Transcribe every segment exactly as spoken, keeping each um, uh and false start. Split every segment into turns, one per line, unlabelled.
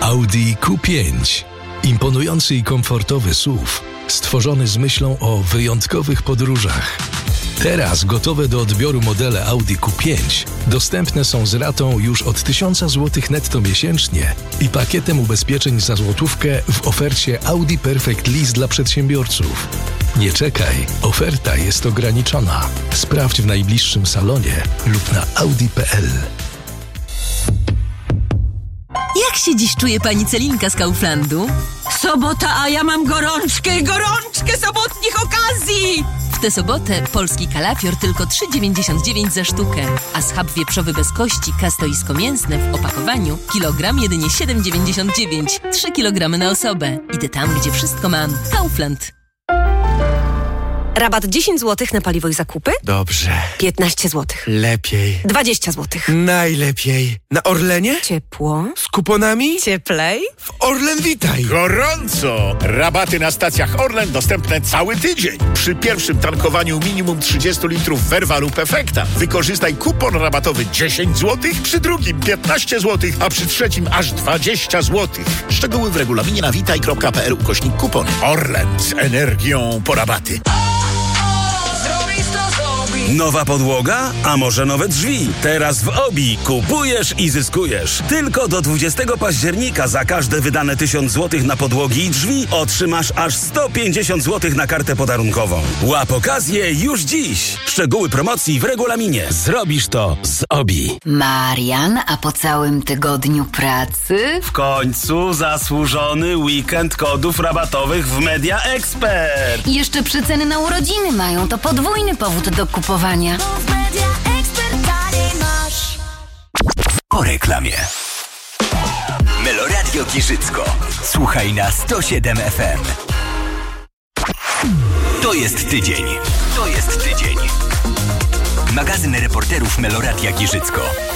Audi Q pięć. Imponujący i komfortowy S U V, stworzony z myślą o wyjątkowych podróżach. Teraz gotowe do odbioru modele Audi Q pięć dostępne są z ratą już od tysiąc złotych netto miesięcznie i pakietem ubezpieczeń za złotówkę w ofercie Audi Perfect Lease dla przedsiębiorców. Nie czekaj, oferta jest ograniczona. Sprawdź w najbliższym salonie lub na audi kropka p l.
Jak się dziś czuje pani Celinka z Kauflandu?
Sobota, a ja mam gorączkę, gorączkę sobotnich okazji!
W tę sobotę polski kalafior tylko trzy dziewięćdziesiąt dziewięć za sztukę, a schab wieprzowy bez kości kastoisko-mięsny w opakowaniu kilogram jedynie siedem dziewięćdziesiąt dziewięć. trzy kilogramy na osobę. Idę tam, gdzie wszystko mam. Kaufland.
Rabat dziesięć złotych na paliwo i zakupy?
Dobrze.
piętnaście złotych.
Lepiej.
dwadzieścia złotych.
Najlepiej. Na Orlenie?
Ciepło.
Z kuponami?
Cieplej.
W Orlen Witaj.
Gorąco! Rabaty na stacjach Orlen dostępne cały tydzień. Przy pierwszym tankowaniu minimum trzydzieści litrów Verva lub Efekta wykorzystaj kupon rabatowy dziesięć złotych, przy drugim piętnaście złotych, a przy trzecim aż dwadzieścia złotych. Szczegóły w regulaminie na witaj kropka p l ukośnik kupony. Orlen z energią po rabaty.
Nowa podłoga? A może nowe drzwi? Teraz w Obi kupujesz i zyskujesz. Tylko do dwudziestego października za każde wydane tysiąc złotych na podłogi i drzwi otrzymasz aż sto pięćdziesiąt złotych na kartę podarunkową. Łap okazję już dziś. Szczegóły promocji w regulaminie. Zrobisz to z Obi.
Marian, a po całym tygodniu pracy?
W końcu zasłużony weekend kodów rabatowych w Media Expert.
I jeszcze przeceny na urodziny mają. To podwójny powód do kupowania.
Po reklamie. Meloradio Giżycko. Słuchaj na sto siedem F M. To jest tydzień. To jest tydzień. Magazyn reporterów Meloradia Giżycko.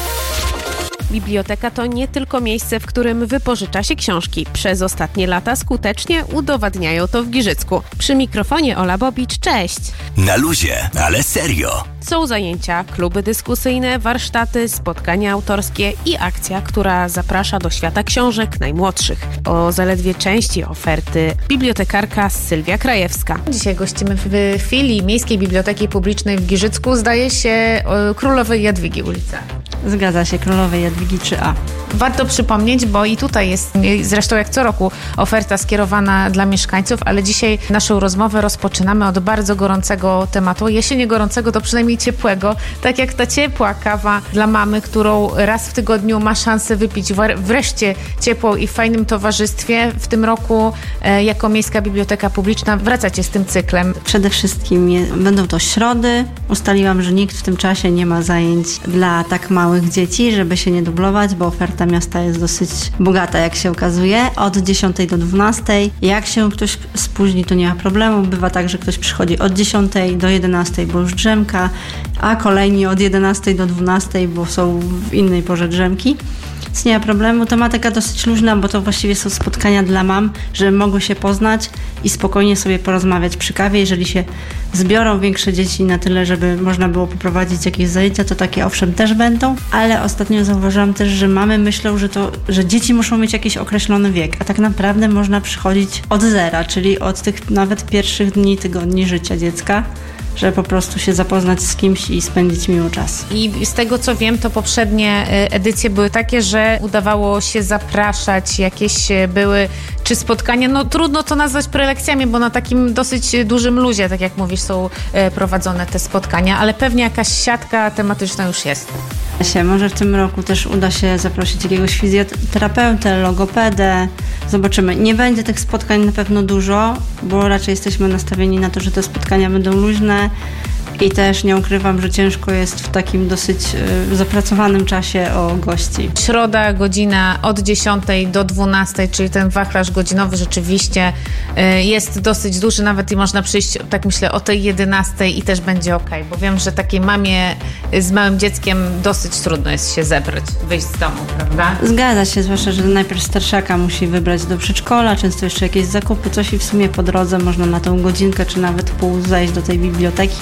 Biblioteka to nie tylko miejsce, w którym wypożycza się książki. Przez ostatnie lata skutecznie udowadniają to w Giżycku. Przy mikrofonie Ola Bobicz, cześć!
Na luzie, ale serio.
Są zajęcia, kluby dyskusyjne, warsztaty, spotkania autorskie i akcja, która zaprasza do świata książek najmłodszych. O zaledwie części oferty bibliotekarka Sylwia Krajewska.
Dzisiaj gościmy w filii Miejskiej Biblioteki Publicznej w Giżycku, zdaje się, Królowej Jadwigi ulica.
Zgadza się, Królowej Jadwigi trzy A.
Warto przypomnieć, bo i tutaj jest, zresztą jak co roku, oferta skierowana dla mieszkańców, ale dzisiaj naszą rozmowę rozpoczynamy od bardzo gorącego tematu. Jeśli nie gorącego, to przynajmniej ciepłego. Tak jak ta ciepła kawa dla mamy, którą raz w tygodniu ma szansę wypić wreszcie ciepłą i w fajnym towarzystwie. W tym roku e, jako Miejska Biblioteka Publiczna wracacie z tym cyklem.
Przede wszystkim je, będą to środy. Ustaliłam, że nikt w tym czasie nie ma zajęć dla tak małych dzieci, żeby się nie dublować, bo oferta miasta jest dosyć bogata, jak się okazuje. Od dziesiątej do dwunastej. Jak się ktoś spóźni, to nie ma problemu. Bywa tak, że ktoś przychodzi od dziesiątej do jedenastej, bo już drzemka, a kolejni od jedenastej do dwunastej, bo są w innej porze drzemki. Więc nie ma problemu. Tematyka dosyć luźna, bo to właściwie są spotkania dla mam, żeby mogły się poznać i spokojnie sobie porozmawiać przy kawie. Jeżeli się zbiorą większe dzieci na tyle, żeby można było poprowadzić jakieś zajęcia, to takie owszem też będą, ale ostatnio zauważyłam też, że mamy myślą, że to, że dzieci muszą mieć jakiś określony wiek, a tak naprawdę można przychodzić od zera, czyli od tych nawet pierwszych dni, tygodni życia dziecka, żeby po prostu się zapoznać z kimś i spędzić miło czas.
I z tego co wiem, to poprzednie edycje były takie, że udawało się zapraszać, jakieś były czy spotkania, no trudno to nazwać prelekcjami, bo na takim dosyć dużym luzie, tak jak mówisz, są prowadzone te spotkania, ale pewnie jakaś siatka tematyczna już jest.
Może w tym roku też uda się zaprosić jakiegoś fizjoterapeutę, logopedę. Zobaczymy. Nie będzie tych spotkań na pewno dużo, bo raczej jesteśmy nastawieni na to, że te spotkania będą luźne i też nie ukrywam, że ciężko jest w takim dosyć y, zapracowanym czasie o gości.
Środa, godzina od dziesiątej do dwunastej, czyli ten wachlarz godzinowy rzeczywiście y, jest dosyć duży, nawet i można przyjść, tak myślę, o tej jedenastej i też będzie okej, bo wiem, że takiej mamie z małym dzieckiem dosyć trudno jest się zebrać, wyjść z domu, prawda?
Zgadza się, zwłaszcza, że najpierw starszaka musi wybrać do przedszkola, często jeszcze jakieś zakupy, coś i w sumie po drodze można na tą godzinkę czy nawet pół zajść do tej biblioteki i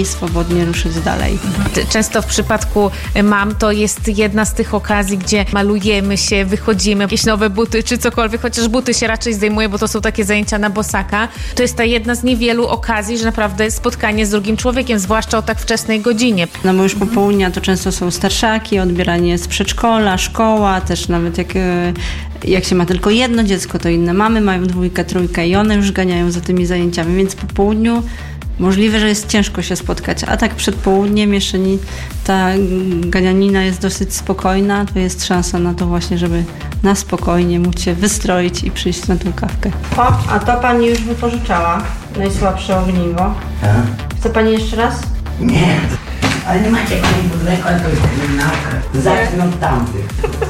i swobodnie ruszyć dalej.
Często w przypadku mam to jest jedna z tych okazji, gdzie malujemy się, wychodzimy, jakieś nowe buty czy cokolwiek, chociaż buty się raczej zdejmuje, bo to są takie zajęcia na bosaka. To jest ta jedna z niewielu okazji, że naprawdę spotkanie z drugim człowiekiem, zwłaszcza o tak wczesnej godzinie.
No bo już popołudnia to często są starszaki, odbieranie z przedszkola, szkoła, też nawet jak, jak się ma tylko jedno dziecko, to inne mamy mają dwójkę, trójkę i one już ganiają za tymi zajęciami, więc po południu możliwe, że jest ciężko się spotkać, a tak przed południem jeszcze nie, ta ganianina jest dosyć spokojna, to jest szansa na to właśnie, żeby na spokojnie móc się wystroić i przyjść na tą kawkę. O, a to pani już wypożyczała, najsłabsze ogniwo.
A?
Chce pani jeszcze raz?
Nie, ale nie macie pani budleko, to jest kryminalka. Zacznę od tamtych.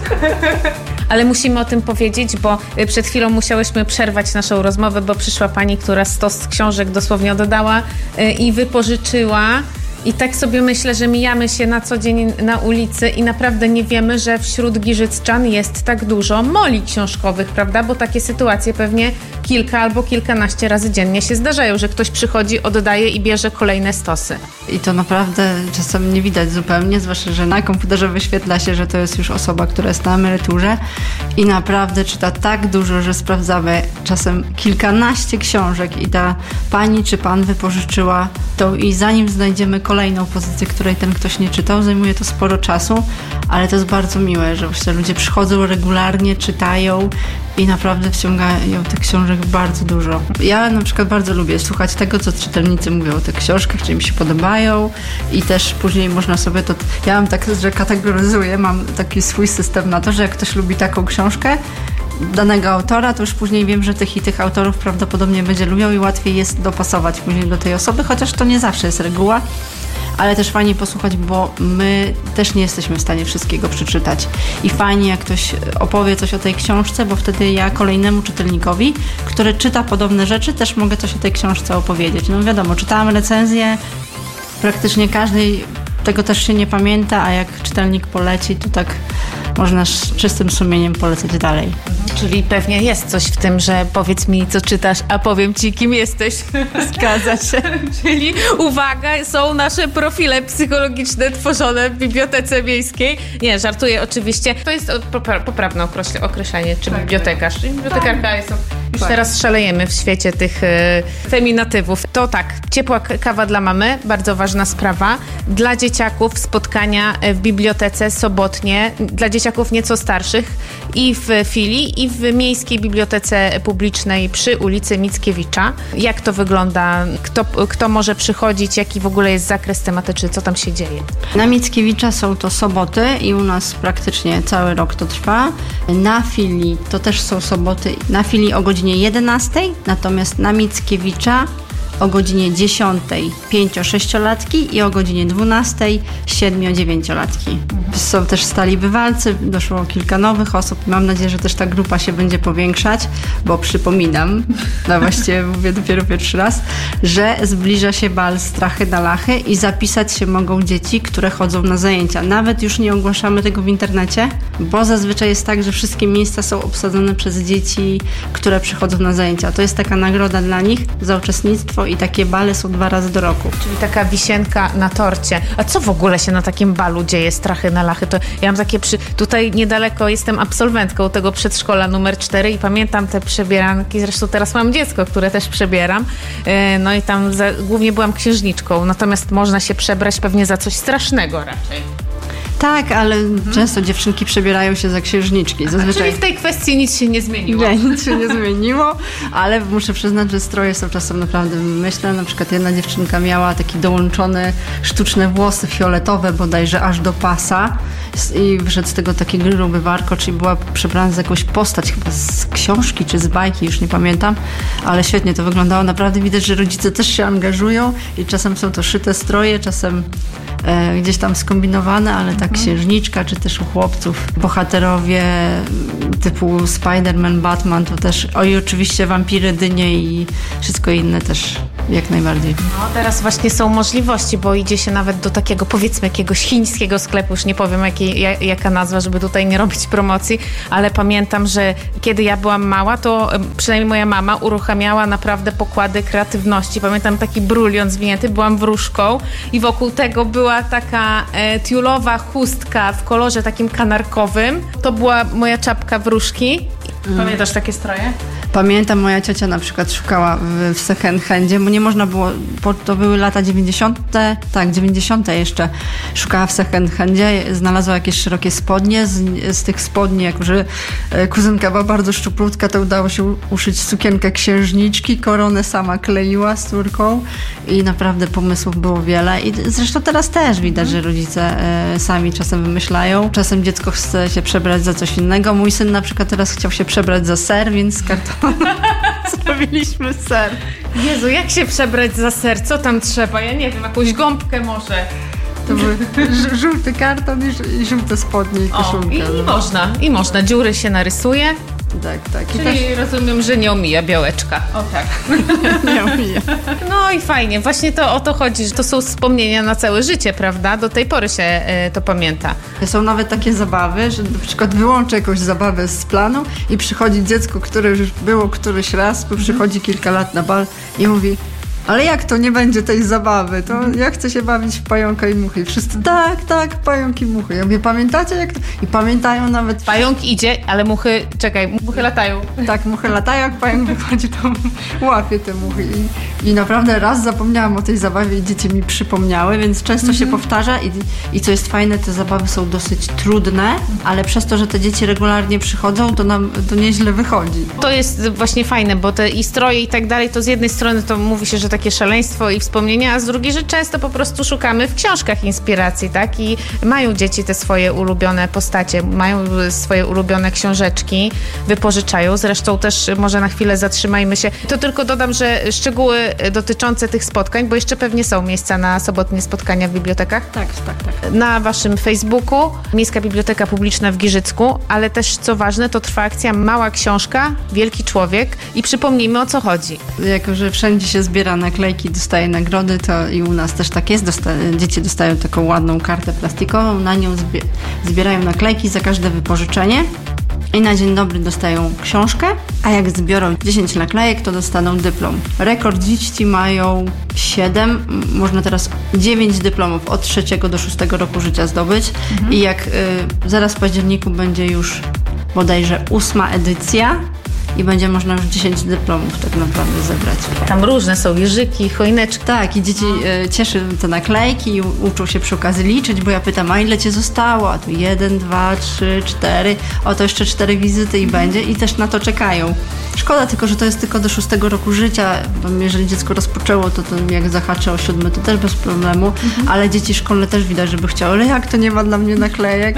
Ale musimy o tym powiedzieć, bo przed chwilą musiałyśmy przerwać naszą rozmowę, bo przyszła pani, która stos książek dosłownie oddała i wypożyczyła. I tak sobie myślę, że mijamy się na co dzień na ulicy i naprawdę nie wiemy, że wśród giżycczan jest tak dużo moli książkowych, prawda? Bo takie sytuacje pewnie kilka albo kilkanaście razy dziennie się zdarzają, że ktoś przychodzi, oddaje i bierze kolejne stosy.
I to naprawdę czasem nie widać zupełnie, zwłaszcza, że na komputerze wyświetla się, że to jest już osoba, która jest na emeryturze i naprawdę czyta tak dużo, że sprawdzamy czasem kilkanaście książek i ta pani czy pan wypożyczyła to i zanim znajdziemy kolejną pozycję, której ten ktoś nie czytał, zajmuje to sporo czasu, ale to jest bardzo miłe, że właśnie ludzie przychodzą regularnie, czytają i naprawdę wciągają tych książek bardzo dużo. Ja na przykład bardzo lubię słuchać tego, co czytelnicy mówią o tych książkach, czy im się podobają i też później można sobie to... Ja mam tak, że kategoryzuję, mam taki swój system na to, że jak ktoś lubi taką książkę danego autora, to już później wiem, że tych i tych autorów prawdopodobnie będzie lubiał i łatwiej jest dopasować później do tej osoby, chociaż to nie zawsze jest reguła, ale też fajnie posłuchać, bo my też nie jesteśmy w stanie wszystkiego przeczytać i fajnie jak ktoś opowie coś o tej książce, bo wtedy ja kolejnemu czytelnikowi, który czyta podobne rzeczy, też mogę coś o tej książce opowiedzieć. No wiadomo, czytałam recenzję, praktycznie każdej tego też się nie pamięta, a jak czytelnik poleci, to tak można z czystym sumieniem polecać dalej.
Czyli pewnie jest coś w tym, że powiedz mi, co czytasz, a powiem ci, kim jesteś. Zgadza się. Czyli uwaga, są nasze profile psychologiczne tworzone w Bibliotece Miejskiej. Nie, żartuję oczywiście. To jest poprawne określenie, czy tak, bibliotekarz. Czyli bibliotekarka tak. jest... Już tak. Teraz szalejemy w świecie tych e, feminatywów. To tak, ciepła kawa dla mamy, bardzo ważna sprawa. Dla dzieciaków spotkania w bibliotece sobotnie, dla dzieciaków nieco starszych i w filii, i w Miejskiej Bibliotece Publicznej przy ulicy Mickiewicza. Jak to wygląda? Kto, kto może przychodzić? Jaki w ogóle jest zakres tematyczny? Co tam się dzieje?
Na Mickiewicza są to soboty i u nas praktycznie cały rok to trwa. Na filii to też są soboty. Na filii o godzinie jedenastej, natomiast na Mickiewicza o godzinie dziesiątej pięcio-sześciolatki i o godzinie dwunastej siedmiu-dziewięciolatki. Są też stali bywalcy, doszło kilka nowych osób. Mam nadzieję, że też ta grupa się będzie powiększać, bo przypominam, no właściwie mówię dopiero pierwszy raz, że zbliża się bal Strachy na Lachy i zapisać się mogą dzieci, które chodzą na zajęcia. Nawet już nie ogłaszamy tego w internecie, bo zazwyczaj jest tak, że wszystkie miejsca są obsadzone przez dzieci, które przychodzą na zajęcia. To jest taka nagroda dla nich za uczestnictwo i takie bale są dwa razy do roku.
Czyli taka wisienka na torcie. A co w ogóle się na takim balu dzieje, Strachy na Lachy? To ja mam takie przy... Tutaj niedaleko jestem absolwentką tego przedszkola numer cztery i pamiętam te przebieranki. Zresztą teraz mam dziecko, które też przebieram. No i tam za... głównie byłam księżniczką. Natomiast można się przebrać pewnie za coś strasznego raczej.
Tak, ale mhm. często dziewczynki przebierają się za księżniczki.
Zazwyczaj... Czyli w tej kwestii nic się nie zmieniło.
Nie, nic się nie zmieniło, ale muszę przyznać, że stroje są czasem naprawdę wymyślne. Na przykład jedna dziewczynka miała taki dołączony sztuczne włosy fioletowe, bodajże aż do pasa i wyszedł z tego taki gruby warkocz, czyli była przebrana za jakąś postać chyba z książki czy z bajki, już nie pamiętam, ale świetnie to wyglądało. Naprawdę widać, że rodzice też się angażują i czasem są to szyte stroje, czasem e, gdzieś tam skombinowane, ale tak księżniczka, czy też u chłopców bohaterowie typu Spider-Man, Batman, to też, o i oczywiście wampiry, dynie i wszystko inne też jak najbardziej.
No teraz właśnie są możliwości, bo idzie się nawet do takiego, powiedzmy, jakiegoś chińskiego sklepu, już nie powiem jaki, jaka nazwa, żeby tutaj nie robić promocji, ale pamiętam, że kiedy ja byłam mała, to przynajmniej moja mama uruchamiała naprawdę pokłady kreatywności. Pamiętam taki brulion zwinięty, byłam wróżką i wokół tego była taka e, tiulowa chustka w kolorze takim kanarkowym. To była moja czapka wróżki. Pamiętasz takie stroje?
Pamiętam, moja ciocia na przykład szukała w, w second handzie, bo nie można było, bo to były lata dziewięćdziesiąte, tak, dziewięćdziesiąte jeszcze. Szukała w second handzie, znalazła jakieś szerokie spodnie, z, z tych spodni, jako że kuzynka była bardzo szczuplutka, to udało się uszyć sukienkę księżniczki, koronę sama kleiła z córką i naprawdę pomysłów było wiele. I zresztą teraz też widać, że rodzice e, sami czasem wymyślają. Czasem dziecko chce się przebrać za coś innego. Mój syn na przykład teraz chciał się przebrać za ser, więc z kartonu zrobiliśmy ser.
Jezu, jak się przebrać za ser? Co tam trzeba? Ja nie wiem, jakąś gąbkę może.
To był ż- żółty karton i, ż- i żółte spodnie i koszulka.
O, i, i można, i można. Dziury się narysuje.
Tak, tak.
Czyli też... rozumiem, że nie omija białeczka. O tak.
Nie omija.
No i fajnie. Właśnie to o to chodzi, że to są wspomnienia na całe życie, prawda? Do tej pory się y, to pamięta.
Są nawet takie zabawy, że na przykład wyłączę jakąś zabawę z planu i przychodzi dziecko, które już było któryś raz, bo przychodzi kilka lat na bal i mówi: ale jak to nie będzie tej zabawy? To ja chcę się bawić w pająka i muchy. I wszyscy tak, tak, pająk i muchy. Ja mówię, pamiętacie jak to? I pamiętają nawet...
Pająk idzie, ale muchy, czekaj, muchy latają.
Tak, muchy latają, jak pająk wychodzi, to łapie te muchy. I, i naprawdę raz zapomniałam o tej zabawie i dzieci mi przypomniały, więc często mm-hmm. się powtarza i, i co jest fajne, te zabawy są dosyć trudne, ale przez to, że te dzieci regularnie przychodzą, to nam to nieźle wychodzi.
To jest właśnie fajne, bo te i stroje i tak dalej, to z jednej strony to mówi się, że takie szaleństwo i wspomnienia, a z drugiej, że często po prostu szukamy w książkach inspiracji, tak? I mają dzieci te swoje ulubione postacie, mają swoje ulubione książeczki, wypożyczają. Zresztą też może na chwilę zatrzymajmy się. To tylko dodam, że szczegóły dotyczące tych spotkań, bo jeszcze pewnie są miejsca na sobotnie spotkania w bibliotekach.
Tak, tak, tak.
Na waszym Facebooku Miejska Biblioteka Publiczna w Giżycku, ale też co ważne, to trwa akcja Mała Książka, Wielki Człowiek i przypomnijmy, o co chodzi.
Jako, że wszędzie się zbiera naklejki, dostaje nagrody, to i u nas też tak jest. Dosta- dzieci dostają taką ładną kartę plastikową, na nią zbie- zbierają naklejki za każde wypożyczenie i na dzień dobry dostają książkę, a jak zbiorą dziesięć naklejek, to dostaną dyplom. Rekordziści mają siedem, można teraz dziewięć dyplomów od trzeciego do szóstego roku życia zdobyć mhm. i jak y, zaraz w październiku będzie już bodajże ósma edycja, i będzie można już dziesięć dyplomów tak naprawdę zebrać.
Tam różne są jeżyki, choineczki.
Tak, i dzieci e, cieszy te naklejki i uczą się przy okazji liczyć, bo ja pytam, a ile cię zostało? A tu jeden, dwa, trzy, cztery, o to jeszcze cztery wizyty i będzie i też na to czekają. Szkoda tylko, że to jest tylko do szóstego roku życia, bo jeżeli dziecko rozpoczęło, to, to jak zahaczy o siódmy, to też bez problemu, mhm. ale dzieci szkolne też widać, żeby chciały, ale jak to nie ma dla mnie naklejek?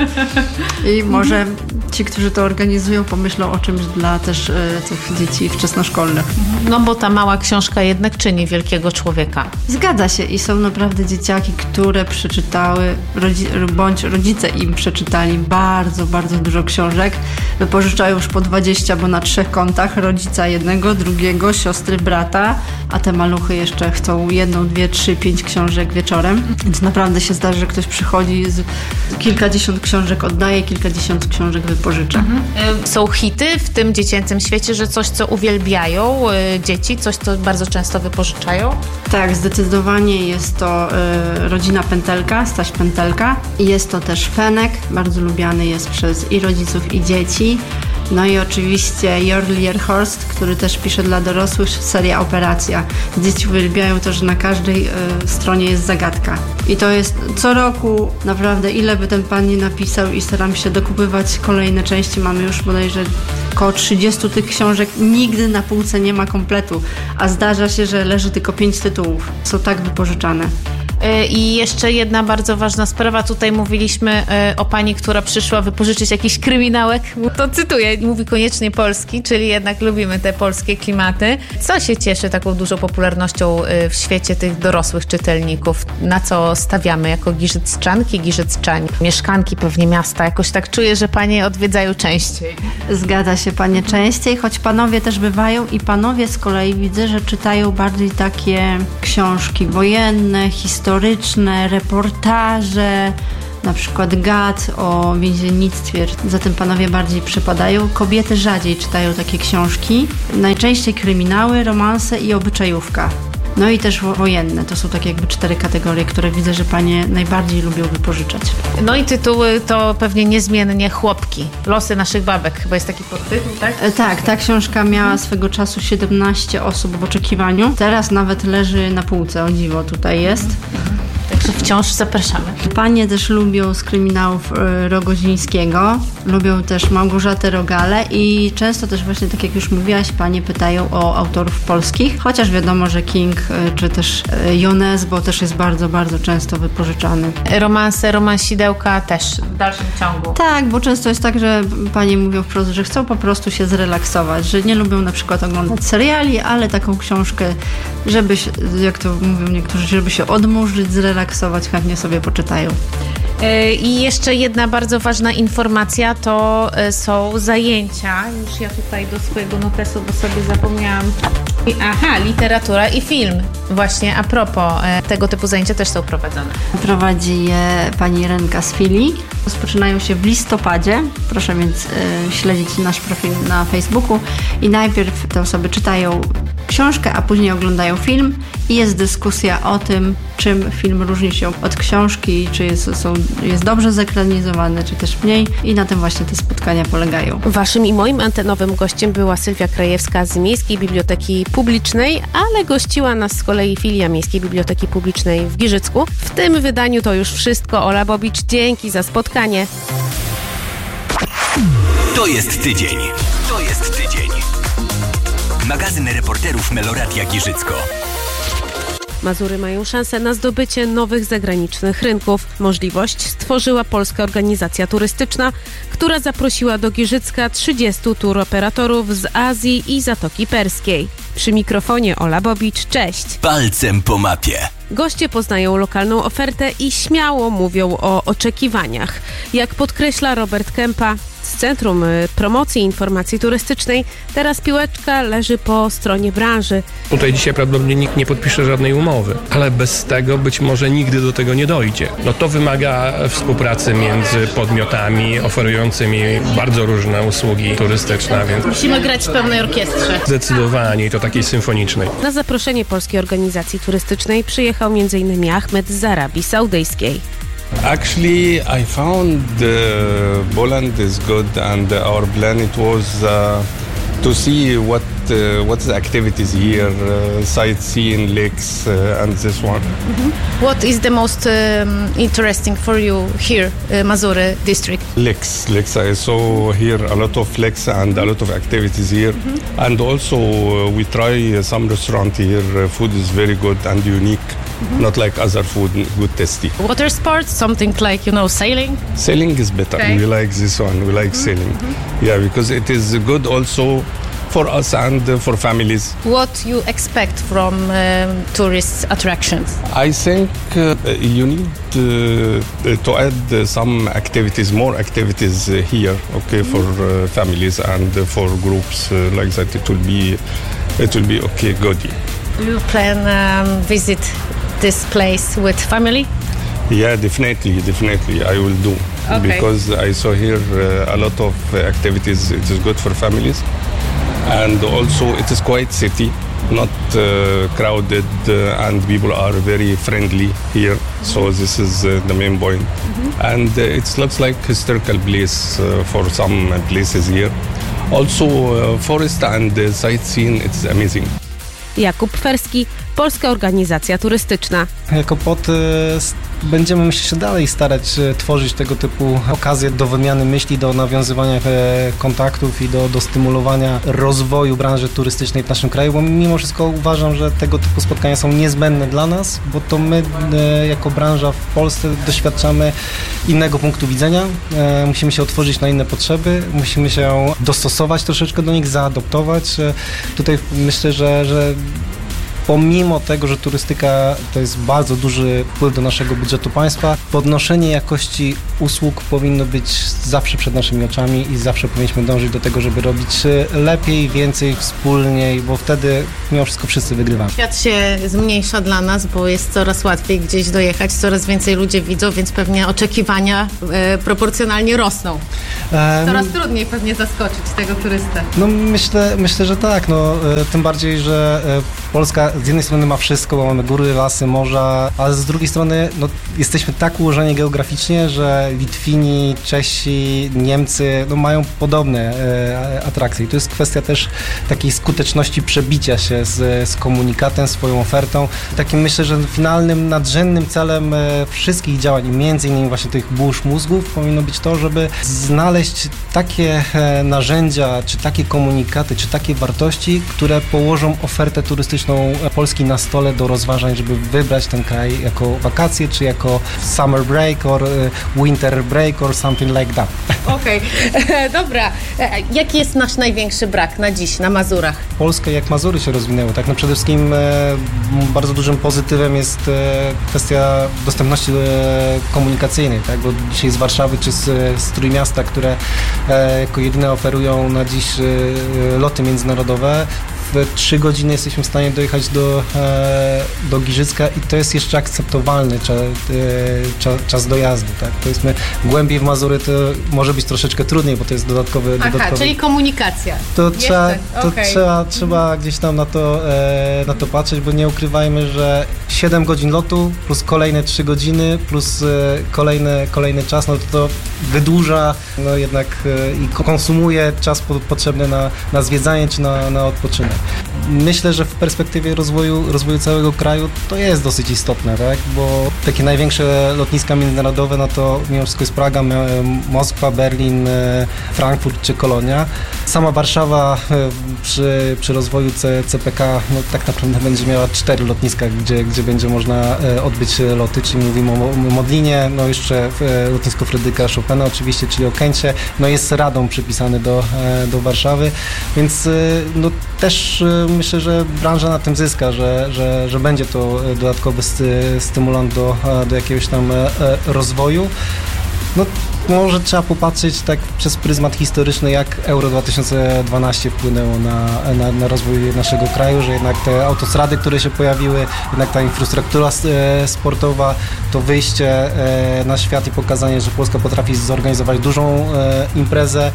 I może ci, którzy to organizują, pomyślą o czymś dla też e, tych dzieci wczesnoszkolnych.
No bo ta mała książka jednak czyni wielkiego człowieka.
Zgadza się i są naprawdę dzieciaki, które przeczytały, rodzi- bądź rodzice im przeczytali bardzo, bardzo dużo książek. Wypożyczają już po dwadzieścia, bo na trzech kontach, rodzica jednego, drugiego, siostry, brata, a te maluchy jeszcze chcą jedną, dwie, trzy, pięć książek wieczorem. Więc naprawdę się zdarzy, że ktoś przychodzi, z kilkadziesiąt książek oddaje, kilkadziesiąt książek wypożycza.
Mhm. Są hity w tym dziecięcym świecie, że coś, co uwielbiają y, dzieci, coś, co bardzo często wypożyczają?
Tak, zdecydowanie jest to y, rodzina Pętelka, Staś Pętelka. I jest to też Fenek, bardzo lubiany jest przez i rodziców, i dzieci. No i oczywiście Jorl Jerhorst, który też pisze dla dorosłych, seria Operacja. Dzieci uwielbiają to, że na każdej y, stronie jest zagadka. I to jest co roku naprawdę, ile by ten pan nie napisał i staram się dokupywać kolejne części. Mamy już bodajże około trzydzieści tych książek. Nigdy na półce nie ma kompletu, a zdarza się, że leży tylko pięć tytułów. Są tak wypożyczane.
I jeszcze jedna bardzo ważna sprawa. Tutaj mówiliśmy o pani, która przyszła wypożyczyć jakiś kryminałek. To cytuję, mówi koniecznie polski, czyli jednak lubimy te polskie klimaty. Co się cieszy taką dużą popularnością w świecie tych dorosłych czytelników? Na co stawiamy jako giżycczanki, giżycczanie? Mieszkanki pewnie miasta. Jakoś tak czuję, że panie odwiedzają częściej.
Zgadza się, panie, częściej, choć panowie też bywają i panowie z kolei widzę, że czytają bardziej takie książki wojenne, historyczne, reportaże, na przykład gad o więziennictwie. Za tym panowie bardziej przypadają. Kobiety rzadziej czytają takie książki. Najczęściej kryminały, romanse i obyczajówka. No i też wojenne. To są takie jakby cztery kategorie, które widzę, że panie najbardziej lubią wypożyczać.
No i tytuły to pewnie niezmiennie Chłopki. Losy naszych babek. Chyba jest taki podtytuł, tak?
E, tak, ta książka miała swego czasu siedemnaście osób w oczekiwaniu. Teraz nawet leży na półce, o dziwo tutaj jest.
Także wciąż zapraszamy.
Panie też lubią z kryminałów Rogozińskiego, lubią też Małgorzatę Rogale i często też właśnie, tak jak już mówiłaś, panie pytają o autorów polskich, chociaż wiadomo, że King czy też Jones, bo też jest bardzo, bardzo często wypożyczany.
Romanse, romansidełka też w dalszym ciągu.
Tak, bo często jest tak, że panie mówią wprost, że chcą po prostu się zrelaksować, że nie lubią na przykład oglądać seriali, ale taką książkę, żeby się, jak to mówią niektórzy, żeby się odmurzyć, zrelaksować, chętnie sobie poczytają.
I jeszcze jedna bardzo ważna informacja, to są zajęcia. Już ja tutaj do swojego notesu, bo sobie zapomniałam. Aha, literatura i film. Właśnie a propos, tego typu zajęcia też są prowadzone.
Prowadzi je pani Renka z Filii. Rozpoczynają się w listopadzie. Proszę więc y, śledzić nasz profil na Facebooku. I najpierw te osoby czytają książkę, a później oglądają film i jest dyskusja o tym, czym film różni się od książki, czy jest, są, jest dobrze zekranizowany, czy też mniej, i na tym właśnie te spotkania polegają.
Waszym i moim antenowym gościem była Sylwia Krajewska z Miejskiej Biblioteki Publicznej, ale gościła nas z kolei filia Miejskiej Biblioteki Publicznej w Giżycku. W tym wydaniu to już wszystko. Ola Bobicz, dzięki za spotkanie.
To jest tydzień. To jest tydzień. Magazyn reporterów Meloradia Giżycko.
Mazury mają szansę na zdobycie nowych zagranicznych rynków. Możliwość stworzyła Polska Organizacja Turystyczna, która zaprosiła do Giżycka trzydziestu turoperatorów z Azji i Zatoki Perskiej. Przy mikrofonie Ola Bobicz, cześć!
Palcem po mapie.
Goście poznają lokalną ofertę i śmiało mówią o oczekiwaniach. Jak podkreśla Robert Kępa z Centrum Promocji i Informacji Turystycznej, teraz piłeczka leży po stronie branży.
Tutaj dzisiaj prawdopodobnie nikt nie podpisze żadnej umowy, ale bez tego być może nigdy do tego nie dojdzie. No to wymaga współpracy między podmiotami oferującymi bardzo różne usługi turystyczne, więc
musimy grać w pełnej orkiestrze.
Zdecydowanie, i to takiej symfonicznej.
Na zaproszenie Polskiej Organizacji Turystycznej przyjechał między innymi Ahmed z Arabii Saudyjskiej.
Actually, I found uh, Poland is good, and our plan it was uh, to see what uh, what's the activities here, uh, sightseeing, lakes, uh, and this one.
Mm-hmm. What is the most um, interesting for you here, uh, Mazury district?
Lakes, lakes. I saw here a lot of lakes and a lot of activities here, mm-hmm. and also uh, we try some restaurant here. Uh, food is very good and unique. Mm-hmm. Not like other food, good tasty.
Water sports, something like, you know, sailing?
Sailing is better. Okay. We like this one. We like mm-hmm. sailing. Mm-hmm. Yeah, because it is good also for us and uh, for families.
What you expect from um, tourist attractions?
I think uh, you need uh, to add uh, some activities, more activities uh, here, okay, mm-hmm. for uh, families and uh, for groups uh, like that. It will be, it will be okay, good.
Do you plan um, visit this place with family?
Yeah, definitely, definitely I will do. Okay. Because I saw here uh, a lot of activities. It is good for families, and also it is quite city, not uh, crowded, uh, and people are very friendly here. So this is uh, the main point. Mm-hmm. And uh, it looks like historical place uh, for some places here. Also uh, forest and uh, sightseeing, it's amazing.
Jakub Ferski, Polska Organizacja Turystyczna.
Kłopoty będziemy, myślę, się dalej starać tworzyć tego typu okazje do wymiany myśli, do nawiązywania kontaktów i do, do stymulowania rozwoju branży turystycznej w naszym kraju, bo mimo wszystko uważam, że tego typu spotkania są niezbędne dla nas, bo to my jako branża w Polsce doświadczamy innego punktu widzenia, musimy się otworzyć na inne potrzeby, musimy się dostosować troszeczkę do nich, zaadoptować. Tutaj myślę, że, że pomimo tego, że turystyka to jest bardzo duży wpływ do naszego budżetu państwa, podnoszenie jakości usług powinno być zawsze przed naszymi oczami i zawsze powinniśmy dążyć do tego, żeby robić lepiej, więcej, wspólniej, bo wtedy mimo wszystko wszyscy wygrywamy.
Świat się zmniejsza dla nas, bo jest coraz łatwiej gdzieś dojechać, coraz więcej ludzi widzą, więc pewnie oczekiwania e, proporcjonalnie rosną. Um, coraz trudniej pewnie zaskoczyć tego turystę.
No myślę, myślę, że tak, no, e, tym bardziej, że e, Polska z jednej strony ma wszystko, bo mamy góry, lasy, morza, ale z drugiej strony no, jesteśmy tak ułożeni geograficznie, że Litwini, Czesi, Niemcy no, mają podobne e, atrakcje. I to jest kwestia też takiej skuteczności przebicia się z, z komunikatem, swoją ofertą. Takim myślę, że finalnym, nadrzędnym celem e, wszystkich działań, między innymi właśnie tych burz mózgów, powinno być to, żeby znaleźć takie e, narzędzia, czy takie komunikaty, czy takie wartości, które położą ofertę turystyczną Polski na stole do rozważań, żeby wybrać ten kraj jako wakacje, czy jako summer break, or winter break, or something like that.
Okej, okay. Dobra. Jaki jest nasz największy brak na dziś, na Mazurach?
Polska jak Mazury się rozwinęły, tak? No przede wszystkim e, bardzo dużym pozytywem jest e, kwestia dostępności e, komunikacyjnej, tak? Bo dzisiaj z Warszawy czy z, z Trójmiasta, które e, jako jedyne oferują na dziś e, loty międzynarodowe, w trzy godziny jesteśmy w stanie dojechać do, e, do Giżycka i to jest jeszcze akceptowalny cza, e, cza, czas dojazdu. Tak? Powiedzmy, głębiej w Mazury to może być troszeczkę trudniej, bo to jest dodatkowy...
Aha,
dodatkowy...
czyli komunikacja.
To, trzeba, to
okay.
trzeba, trzeba gdzieś tam na to, e, na to patrzeć, bo nie ukrywajmy, że siedem godzin lotu plus kolejne trzy godziny plus e, kolejny, kolejny czas, no to, to wydłuża no jednak e, i konsumuje czas po, potrzebny na, na zwiedzanie czy na, na odpoczynek. Myślę, że w perspektywie rozwoju, rozwoju całego kraju to jest dosyć istotne, tak? Bo takie największe lotniska międzynarodowe, no to mimo wszystko jest Praga, Moskwa, Berlin, Frankfurt czy Kolonia. Sama Warszawa przy, przy rozwoju C P K no, tak naprawdę będzie miała cztery lotniska, gdzie, gdzie będzie można odbyć loty, czyli mówimy o Modlinie, no jeszcze lotnisko Fryderyka Chopina oczywiście, czyli Okęcie, no jest Radom przypisany do, do Warszawy, więc no też myślę, że branża na tym zyska, że, że, że będzie to dodatkowy stymulant do, do jakiegoś tam rozwoju. No, może trzeba popatrzeć tak przez pryzmat historyczny, jak Euro dwa tysiące dwanaście wpłynęło na, na, na rozwój naszego kraju, że jednak te autostrady, które się pojawiły, jednak ta infrastruktura sportowa, to wyjście na świat i pokazanie, że Polska potrafi zorganizować dużą imprezę,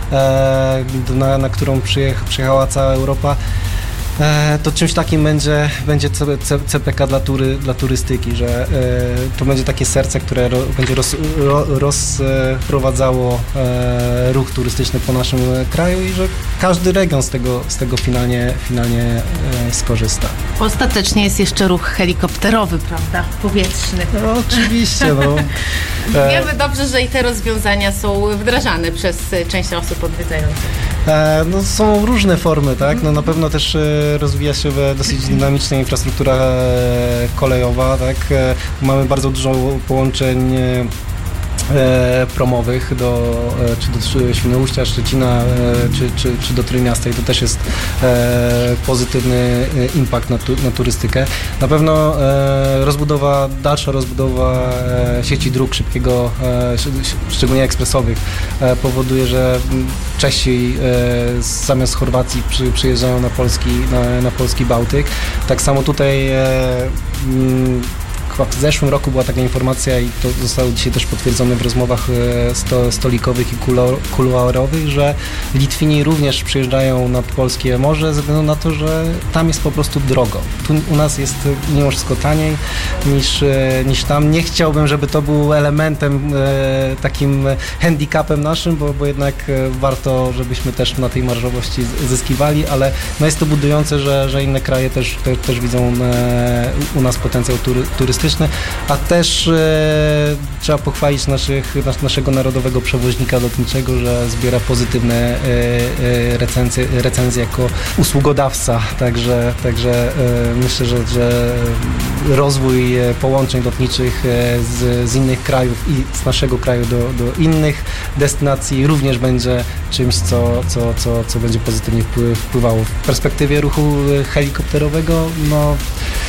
na, na którą przyjechała cała Europa. To czymś takim będzie, będzie C P K dla, tury, dla turystyki, że e, to będzie takie serce, które ro, będzie roz, ro, rozprowadzało e, ruch turystyczny po naszym kraju i że każdy region z tego, z tego finalnie, finalnie e, skorzysta.
Ostatecznie jest jeszcze ruch helikopterowy, prawda? Powietrzny.
No, oczywiście. No. E,
Wiemy dobrze, że i te rozwiązania są wdrażane przez część osób odwiedzających.
E, no, są różne formy, tak? No, na pewno też e, rozwija się dosyć dynamiczna infrastruktura kolejowa, tak? Mamy bardzo dużo połączeń promowych do, czy do Świnoujścia, Szczecina, czy, czy, czy do Trójmiasta i to też jest pozytywny impact na, tu, na turystykę. Na pewno rozbudowa, dalsza rozbudowa sieci dróg szybkiego, szczególnie ekspresowych, powoduje, że Czesi zamiast Chorwacji przy, przyjeżdżają na polski, na, na polski Bałtyk. Tak samo tutaj w zeszłym roku była taka informacja i to zostało dzisiaj też potwierdzone w rozmowach sto, stolikowych i kuluarowych, że Litwini również przyjeżdżają nad polskie morze ze względu na to, że tam jest po prostu drogo. Tu u nas jest mimo wszystko taniej niż, niż tam. Nie chciałbym, żeby to był elementem e, takim handicapem naszym, bo, bo jednak warto, żebyśmy też na tej marżowości zyskiwali, ale no jest to budujące, że, że inne kraje też, te, też widzą e, u nas potencjał tury, turystyczny. turystyczne, a też e, trzeba pochwalić naszych, nas, naszego narodowego przewoźnika lotniczego, że zbiera pozytywne e, e, recenzje, recenzje jako usługodawca, także, także e, myślę, że, że rozwój połączeń lotniczych z, z innych krajów i z naszego kraju do, do innych destynacji również będzie czymś, co, co, co, co będzie pozytywnie wpływało. W perspektywie ruchu helikopterowego, no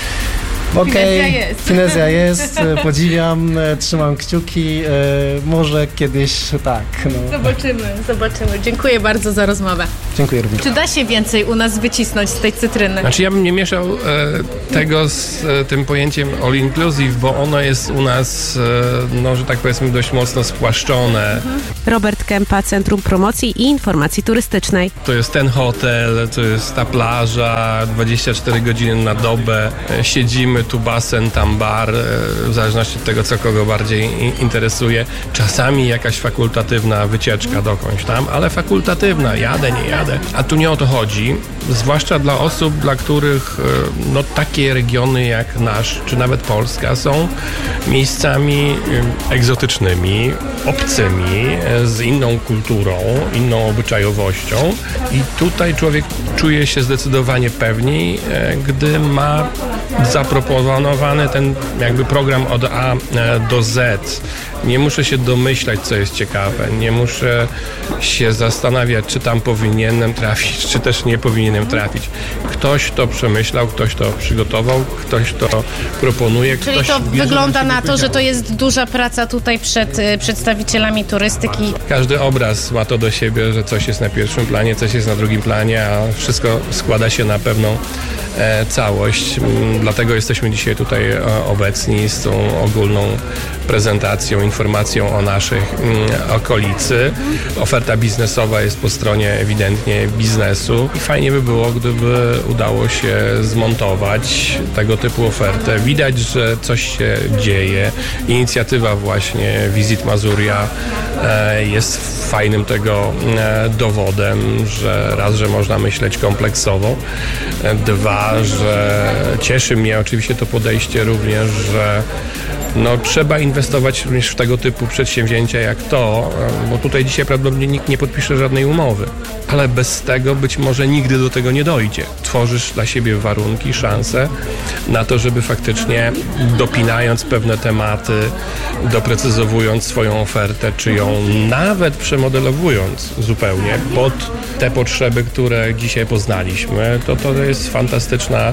okej, okay, jest. Finezja jest, podziwiam, trzymam kciuki, e, może kiedyś tak. No.
Zobaczymy, zobaczymy. Dziękuję bardzo za rozmowę.
Dziękuję również.
Czy da się więcej u nas wycisnąć z tej cytryny?
Znaczy ja bym nie mieszał e, tego z e, tym pojęciem all inclusive, bo ono jest u nas, e, no że tak powiedzmy, dość mocno spłaszczone.
Mhm. Robert Kępa, Centrum Promocji i Informacji Turystycznej.
To jest ten hotel, to jest ta plaża, dwadzieścia cztery godziny na dobę, e, siedzimy, tu basen, tam bar, w zależności od tego, co kogo bardziej interesuje. Czasami jakaś fakultatywna wycieczka dokądś tam, ale fakultatywna, jadę, nie jadę. A tu nie o to chodzi, zwłaszcza dla osób, dla których no, takie regiony jak nasz, czy nawet Polska są miejscami egzotycznymi, obcymi, z inną kulturą, inną obyczajowością i tutaj człowiek czuje się zdecydowanie pewniej, gdy ma zaproponowany ten jakby program od A do Z. Nie muszę się domyślać, co jest ciekawe. Nie muszę się zastanawiać, czy tam powinienem trafić, czy też nie powinienem trafić. Ktoś to przemyślał, ktoś to przygotował, ktoś to proponuje.
Czyli
ktoś
to
wie,
wygląda na to, że to jest duża praca tutaj przed y, przedstawicielami turystyki.
Każdy obraz ma to do siebie, że coś jest na pierwszym planie, coś jest na drugim planie, a wszystko składa się na pewną e, całość. Dlatego jesteśmy dzisiaj tutaj e, obecni z tą ogólną prezentacją, informacją o naszej okolicy. Oferta biznesowa jest po stronie ewidentnie biznesu i fajnie by było, gdyby udało się zmontować tego typu ofertę. Widać, że coś się dzieje. Inicjatywa właśnie Visit Mazuria jest fajnym tego dowodem, że raz, że można myśleć kompleksowo, dwa, że cieszy mnie oczywiście to podejście również, że no, trzeba inwestować również w tego typu przedsięwzięcia jak to, bo tutaj dzisiaj prawdopodobnie nikt nie podpisze żadnej umowy, ale bez tego być może nigdy do tego nie dojdzie. Tworzysz dla siebie warunki, szanse na to, żeby faktycznie dopinając pewne tematy, doprecyzowując swoją ofertę, czy ją nawet przemodelowując zupełnie pod te potrzeby, które dzisiaj poznaliśmy, to to jest fantastyczna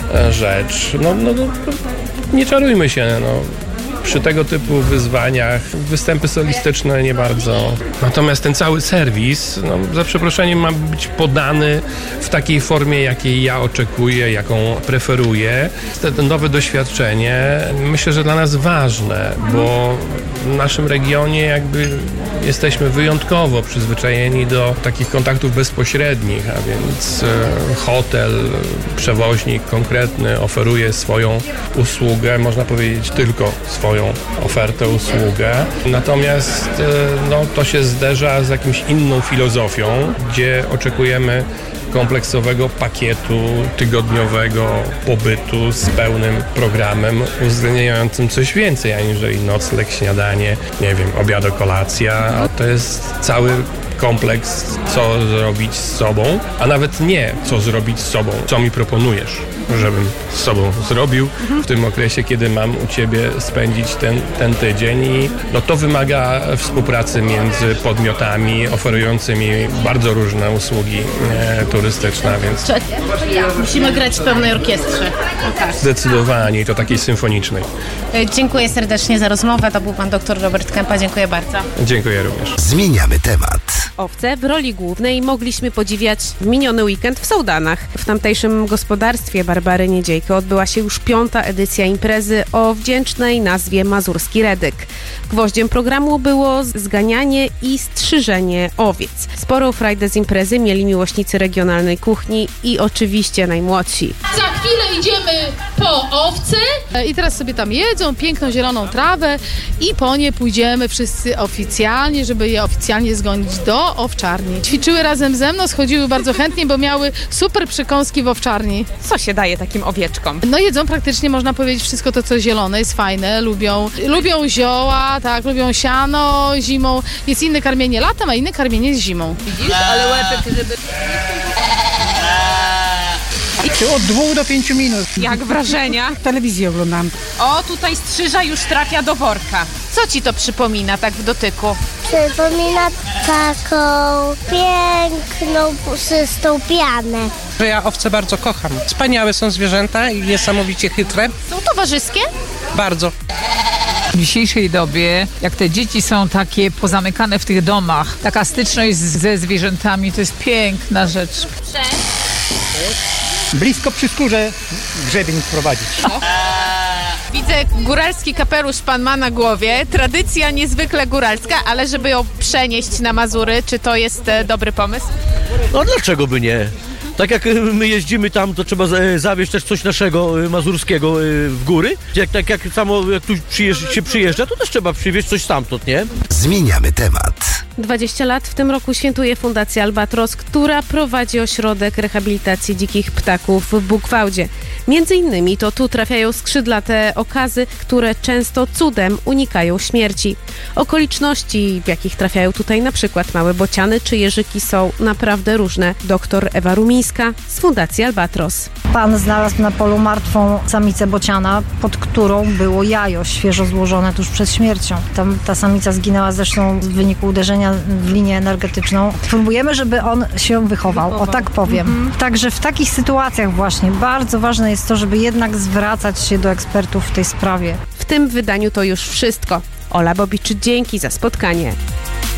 rzecz. No, no, no nie czarujmy się, no. Przy tego typu wyzwaniach występy solistyczne nie bardzo. Natomiast ten cały serwis, no, za przeproszeniem, ma być podany w takiej formie, jakiej ja oczekuję, jaką preferuję. To nowe doświadczenie myślę, że dla nas ważne, bo w naszym regionie jakby jesteśmy wyjątkowo przyzwyczajeni do takich kontaktów bezpośrednich, a więc hotel, przewoźnik konkretny oferuje swoją usługę, można powiedzieć tylko swoją ofertę, usługę. Natomiast no, to się zderza z jakąś inną filozofią, gdzie oczekujemy kompleksowego pakietu tygodniowego pobytu z pełnym programem uwzględniającym coś więcej aniżeli nocleg, śniadanie, nie wiem, obiad, kolacja. To jest cały kompleks, co zrobić z sobą, a nawet nie co zrobić z sobą, co mi proponujesz, żebym z sobą zrobił w tym okresie, kiedy mam u Ciebie spędzić ten, ten tydzień i no to wymaga współpracy między podmiotami oferującymi bardzo różne usługi e, turystyczne, więc...
Musimy grać w pełnej orkiestrze.
Zdecydowanie i to takiej symfonicznej.
Dziękuję serdecznie za rozmowę. To był pan dr Robert Kępa. Dziękuję bardzo.
Dziękuję również.
Zmieniamy temat.
Owce w roli głównej mogliśmy podziwiać w miniony weekend w Sołdanach. W tamtejszym gospodarstwie Barbary Niedziejki odbyła się już piąta edycja imprezy o wdzięcznej nazwie Mazurski Redyk. Gwoździem programu było zganianie i strzyżenie owiec. Sporą frajdę z imprezy mieli miłośnicy regionalnej kuchni i oczywiście najmłodsi.
Za chwilę idziemy
po owce i teraz sobie tam jedzą piękną zieloną trawę i po nie pójdziemy wszyscy oficjalnie, żeby je oficjalnie zgonić do owczarni. Ćwiczyły razem ze mną, schodziły bardzo chętnie, bo miały super przekąski w owczarni.
Co się daje takim owieczkom?
No jedzą praktycznie, można powiedzieć, wszystko to, co zielone, jest fajne. Lubią, lubią zioła, tak, lubią siano zimą. Jest inne karmienie latem, a inne karmienie zimą.
Widzisz? Ale łepek, żeby...
Od dwóch do pięciu minut.
Jak wrażenia?
Telewizję oglądam.
O, tutaj strzyża już trafia do worka. Co ci to przypomina tak w dotyku?
Przypomina taką piękną, puszystą pianę.
Ja owce bardzo kocham. Wspaniałe są zwierzęta i niesamowicie chytre.
Są towarzyskie?
Bardzo.
W dzisiejszej dobie, jak te dzieci są takie pozamykane w tych domach, taka styczność ze zwierzętami to jest piękna rzecz.
Blisko przy skórze grzebień prowadzić.
Widzę, góralski kapelusz pan ma na głowie. Tradycja niezwykle góralska, ale żeby ją przenieść na Mazury, czy to jest e, dobry pomysł?
No dlaczego by nie? Tak jak my jeździmy tam, to trzeba zawieźć też coś naszego mazurskiego w góry. Jak, tak jak samo jak tu przyjeżdż, się przyjeżdża, to też trzeba przywieźć coś stamtąd, nie?
Zmieniamy temat.
dwadzieścia lat w tym roku świętuje Fundacja Albatros, która prowadzi ośrodek rehabilitacji dzikich ptaków w Bukwałdzie. Między innymi to tu trafiają skrzydlate okazy, które często cudem unikają śmierci. Okoliczności, w jakich trafiają tutaj na przykład małe bociany czy jeżyki, są naprawdę różne. Doktor Ewa Rumińska z Fundacji Albatros.
Pan znalazł na polu martwą samicę bociana, pod którą było jajo świeżo złożone tuż przed śmiercią. Tam ta samica zginęła zresztą w wyniku uderzenia w linię energetyczną. Próbujemy, żeby on się wychował, wychował. o tak powiem. Mhm. Także w takich sytuacjach właśnie bardzo ważne jest to, żeby jednak zwracać się do ekspertów w tej sprawie.
W tym wydaniu to już wszystko. Ola Bobicz, dzięki za spotkanie.